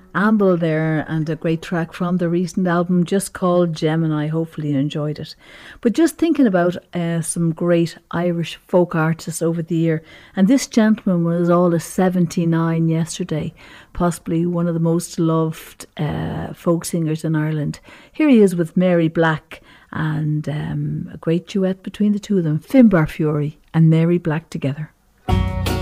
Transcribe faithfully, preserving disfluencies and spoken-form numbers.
Amble there, and a great track from the recent album just called Gemini. Hopefully you enjoyed it. But just thinking about uh, some great Irish folk artists over the year, and this gentleman was all of seventy-nine yesterday, possibly one of the most loved uh, folk singers in Ireland. Here he is with Mary Black, and um, a great duet between the two of them, Finbar Fury and Mary Black together.